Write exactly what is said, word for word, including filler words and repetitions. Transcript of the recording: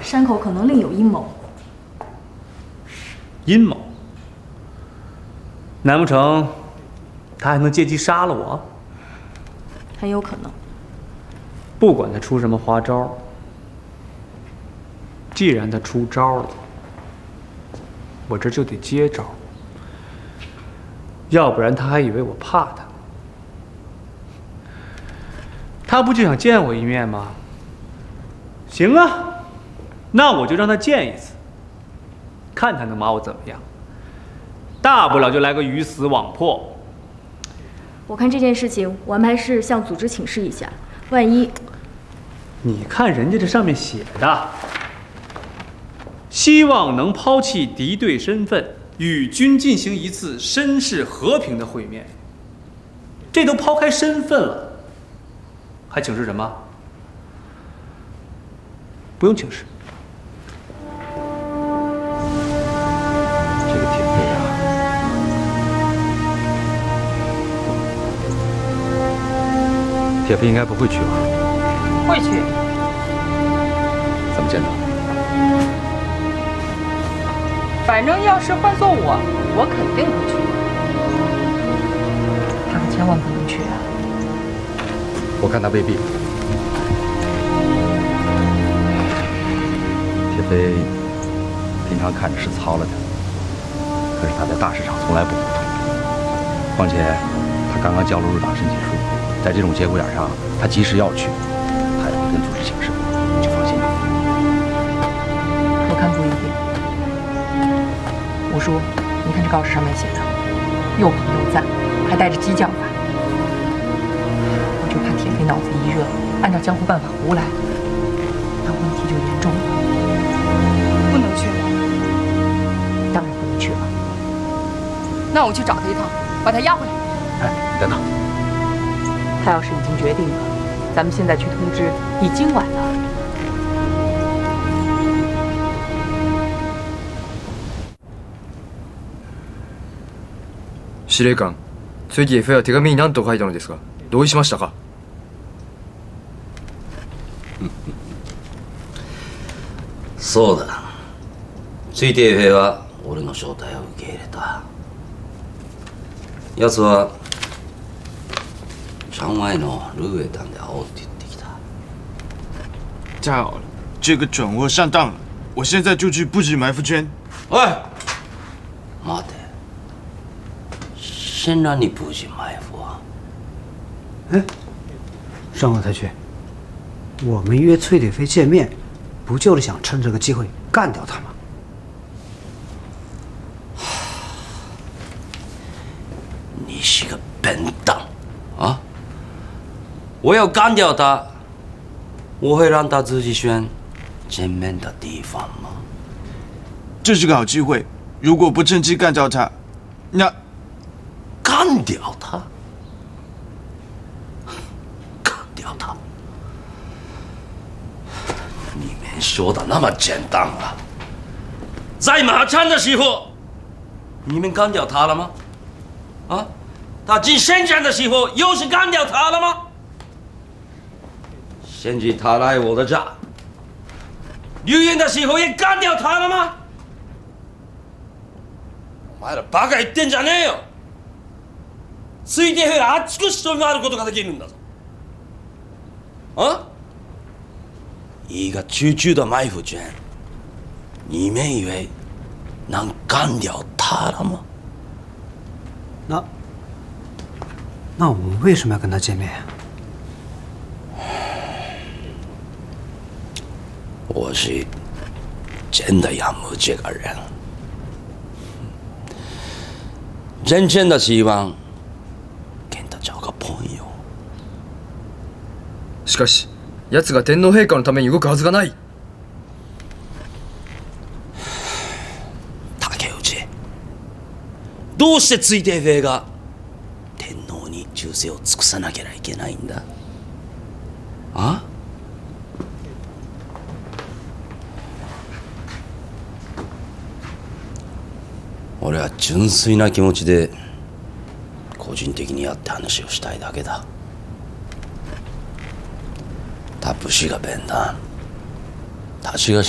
山口可能另有阴谋。 阴谋？难不成他还能借机杀了我？ 很有可能。 不管他出什么花招，既然他出招了，我这就得接招，要不然他还以为我怕他。他不就想见我一面吗？行啊，那我就让他见一次，看他能把我怎么样。大不了就来个鱼死网破。 我看这件事情，我们还是向组织请示一下，万一…… 你看人家这上面写的，希望能抛弃敌对身份，与君进行一次绅士和平的会面。这都抛开身份了，还请示什么？不用请示。 这个铁飞啊，铁飞应该不会去吧？ 会去。 怎么见到？ 反正要是换做我，我肯定会去。他可千万不能去啊！ 我看他未必。铁飞平常看着是糙了点，可是他在大市场从来不糊涂。况且他刚刚交了入党申请书，在这种节骨眼上，他即使要去，他也会跟组织请示，你就放心吧。 我看不一定。五叔，你看这告示上面写的，又捧又赞，还带着激将法。我就怕铁飞脑子一热，按照江湖办法胡来，那问题就严重了。不能去吗？当然不能去了。那我去找他一趟，把他押回来。 哎，你等等。 他要是已经决定了，咱们现在去通知，已经晚了。 司令官、ついて F は手紙に何と書いたのですか？同意しましたか？ そうだ。ついて F は俺の招待を受け入れた。奴は长外のルーエタンで会おうって言ってきた。 太好了，这个转窝上当了，我现在就去布置埋伏圈。 哎，待て。先让你布置埋伏啊！ 哎，上午才去。我们约崔铁飞见面，不就是想趁这个机会干掉他吗？ 你是个笨蛋啊！我要干掉他，我会让他自己选见面的地方吗？ 这是个好机会，如果不趁机干掉他，那…… 干掉他，干掉他！你们说的那么简单啊？在马场的时候，你们干掉他了吗？啊？他进现场的时候，又是干掉他了吗？现在他来我的家，留院的时候也干掉他了吗？お前らバカ言ってんじゃねえよ！ついてへらあちこち飛び回ることができるんだぞ。啊？一个区区的埋伏圈，你们以为能干掉他了吗？ 那那我们为什么要跟他见面呀？ 我是真的仰慕这个人，真正的希望。 しかし、奴が天皇陛下のために動くはずがない。 竹内、どうしてついて兵が天皇に忠誠を尽くさなきゃいけないんだ？あ？俺は純粋な気持ちで個人的に会って話をしたいだけだ。他不是个笨蛋，他是个